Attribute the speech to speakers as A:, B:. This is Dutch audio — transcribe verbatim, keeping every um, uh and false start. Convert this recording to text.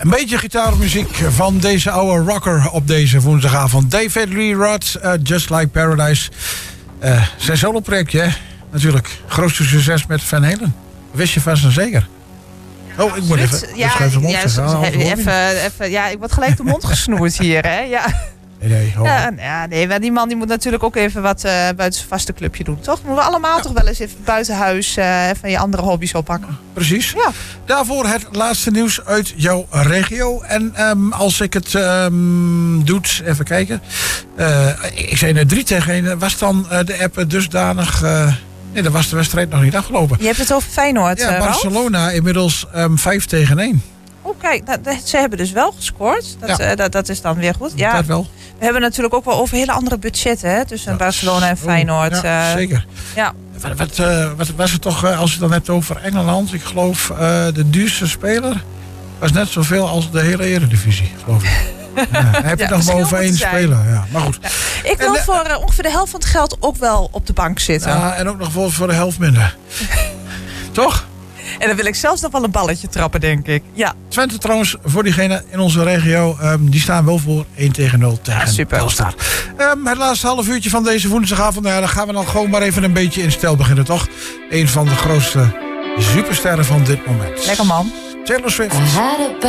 A: Een beetje gitaarmuziek van deze oude rocker op deze woensdagavond. David Lee Roth, uh, Just Like Paradise. Uh, zijn solo-projectje, hè? Natuurlijk. Grootste succes met Van Halen. Wist je vast en zeker. Oh, ik moet even...
B: Ja, ja, ja, even, even, ja, ik word gelijk de mond gesnoerd hier, hè. Ja.
A: Nee, nee, oh.
B: ja, ja, nee, maar die man die moet natuurlijk ook even wat uh, buiten zijn vaste clubje doen, toch? Moeten we allemaal ja. toch wel eens even buiten huis uh, even je andere hobby's oppakken.
A: Precies.
B: Ja.
A: Daarvoor het laatste nieuws uit jouw regio. En um, als ik het um, doet, even kijken. Uh, ik zei net drie tegen één. Was dan uh, de app dusdanig... Uh, nee, dan was de wedstrijd nog niet afgelopen.
B: Je hebt het over Feyenoord,
A: Ja,
B: uh,
A: Barcelona Ralf? Inmiddels um, vijf tegen één.
B: Oh, kijk, nou, ze hebben dus wel gescoord. Dat, ja. uh, dat, dat is dan weer goed. Ja,
A: dat wel.
B: We hebben natuurlijk ook wel over hele andere budgetten, hè, tussen ja. Barcelona en Feyenoord.
A: Oh, ja, uh, zeker.
B: Ja.
A: Wat, wat, uh, wat was het toch, uh, als je het dan hebt over Engeland? Ik geloof uh, de duurste speler was net zoveel als de hele Eredivisie, geloof ik. Ja, dan heb je ja, nog maar over één speler. Ja, maar goed.
B: Ja. Ik wil en, voor uh, ongeveer de helft van het geld ook wel op de bank zitten.
A: Ja, en ook nog voor, voor de helft minder. Toch?
B: En dan wil ik zelfs nog wel een balletje trappen, denk ik. Ja.
A: Twente trouwens, voor diegenen in onze regio, um, die staan wel voor één tegen nul tegen
B: ja,
A: Telstar. Um, het laatste half uurtje van deze woensdagavond, nou ja, dan gaan we dan gewoon maar even een beetje in stijl beginnen, toch? Een van de grootste supersterren van dit moment.
B: Lekker man.
A: Taylor Swift.